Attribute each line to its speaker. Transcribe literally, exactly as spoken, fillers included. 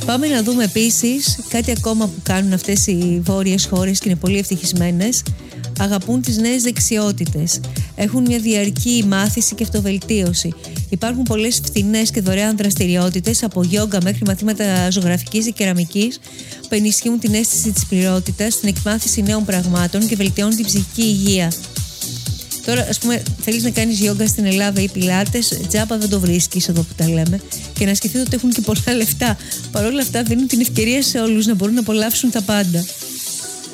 Speaker 1: Πάμε να δούμε επίσης κάτι ακόμα που κάνουν αυτές οι βόρειες χώρες και είναι πολύ ευτυχισμένες. Αγαπούν τις νέες δεξιότητες. Έχουν μια διαρκή μάθηση και αυτοβελτίωση. Υπάρχουν πολλές φθηνές και δωρεάν δραστηριότητες, από γιόγκα μέχρι μαθήματα ζωγραφικής και κεραμικής, που ενισχύουν την αίσθηση της πληρότητας, την εκμάθηση νέων πραγμάτων και βελτιώνουν την ψυχική υγεία. Τώρα, ας πούμε, θέλεις να κάνεις γιόγκα στην Ελλάδα ή πιλάτες, τζάπα δεν το βρίσκεις εδώ που τα λέμε. Και να σκεφτείτε ότι έχουν και πολλά λεφτά. Παρ' όλα αυτά, δίνουν την ευκαιρία σε όλους να μπορούν να απολαύσουν τα πάντα.